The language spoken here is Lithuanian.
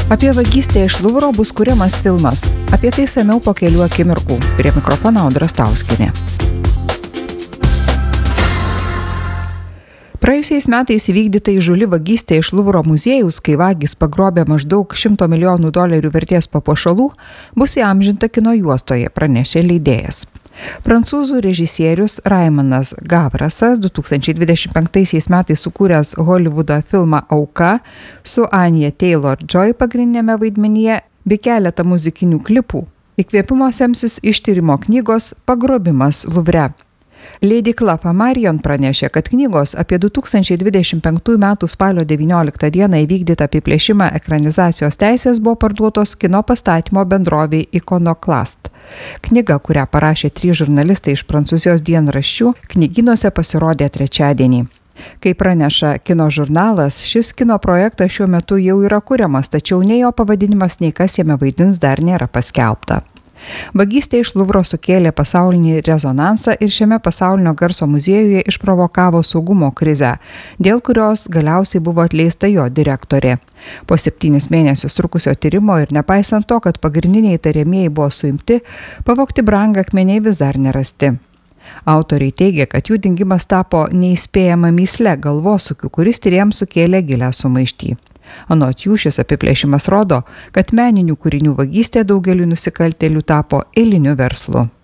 Apie vagystę iš Luvro bus kuriamas filmas. Apie tai išsamiau po kelių akimirkų. Prie mikrofono Audra Stauskienė. Praėjusiais metais įvykdyta įžūli vagystė iš Luvro muziejaus, kai vagys pagrobė maždaug $100 milijonų vertės papuošalų, bus įamžinta kino juostoje, pranešė leidėjas. Prancūzų režisierius Raimanas Gavrasas 2025 metais sukūręs Hollywoodo filmą Auka su Anya Taylor-Joy pagrindinėme vaidmenyje bei keletą muzikinių klipų įkvėpimo semsis iš tyrimo knygos Pagrobimas Luvre. Leidykla Flammarion pranešė, kad knygos apie 2025 metų spalio 19 dieną įvykdytą apiplėšimą ekranizacijos teisės buvo parduotos kino pastatymo bendrovei Iconoclast. Knyga, kurią parašė 3 žurnalistai iš Prancūzijos dienraščių, knygynuose pasirodė trečiadienį. Kaip praneša kino žurnalas, šis kino projektas šiuo metu jau yra kuriamas, tačiau nei jo pavadinimas, nei kas jame vaidins dar nėra paskelbta. Vagystė iš Luvro sukėlė pasaulinį rezonansą ir šiame pasaulinio garso muziejuje išprovokavo saugumo krizę, dėl kurios galiausiai buvo atleista jo direktorė. Po 7 mėnesius trukusio tyrimo ir nepaisant to, kad pagrindiniai įtariamieji buvo suimti, pavogti brangakmeniai vis dar nerasti. Autoriai teigia, kad jų dingimas tapo neįspėjama mįsle galvosūkiu, kuris tyrėjams sukėlė gilią sumaištį. Anot jų šis apiplėšimas rodo, kad meninių kūrinių vagystė daugeliu nusikaltėlių tapo eiliniu verslu.